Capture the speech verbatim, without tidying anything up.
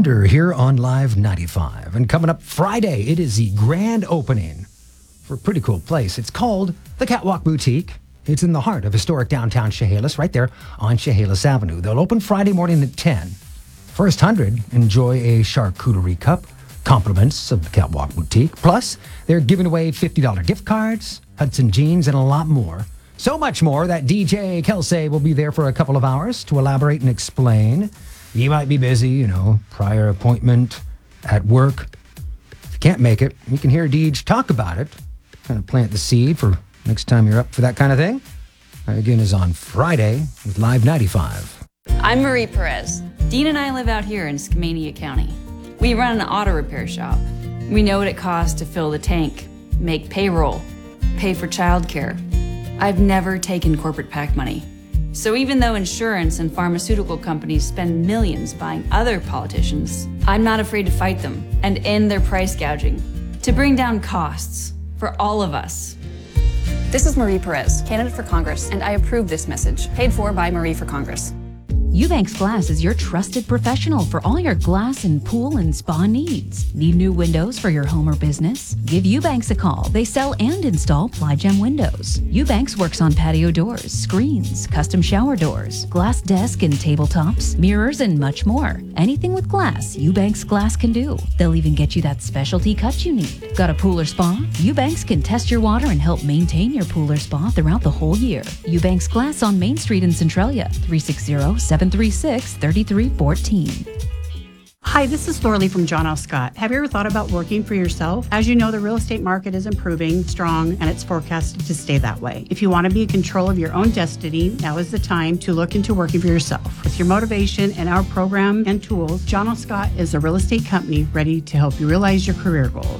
Wonder here on Live ninety-five. And coming up Friday, it is the grand opening for a pretty cool place. It's called the Catwalk Boutique. It's in the heart of historic downtown Chehalis, right there on Chehalis Avenue. They'll open Friday morning at ten. First one hundred enjoy a charcuterie cup, compliments of the Catwalk Boutique. Plus, they're giving away fifty dollars gift cards, Hudson jeans, and a lot more. So much more that D J Kelsey will be there for a couple of hours to elaborate and explain. You might be busy, you know, prior appointment at work. If you can't make it, you can hear Deej talk about it. Kind of plant the seed for next time you're up for that kind of thing. That again is on Friday with Live ninety-five. I'm Marie Perez. Dean and I live out here in Skamania County. We run an auto repair shop. We know what it costs to fill the tank, make payroll, pay for childcare. I've never taken corporate PAC money. So even though insurance and pharmaceutical companies spend millions buying other politicians, I'm not afraid to fight them and end their price gouging to bring down costs for all of us. This is Marie Perez, candidate for Congress, and I approve this message, paid for by Marie for Congress. Eubanks Glass is your trusted professional for all your glass and pool and spa needs. Need new windows for your home or business? Give Eubanks a call. They sell and install Ply-Gem windows. Eubanks works on patio doors, screens, custom shower doors, glass desk and tabletops, mirrors, and much more. Anything with glass, Eubanks Glass can do. They'll even get you that specialty cut you need. Got a pool or spa? Eubanks can test your water and help maintain your pool or spa throughout the whole year. Eubanks Glass on Main Street in Centralia, three six zero, seven three six, three three one four. Hi, this is Thorley from John L. Scott. Have you ever thought about working for yourself? As you know, the real estate market is improving, strong, and it's forecasted to stay that way. If you want to be in control of your own destiny, now is the time to look into working for yourself. With your motivation and our program and tools, John L. Scott is a real estate company ready to help you realize your career goals.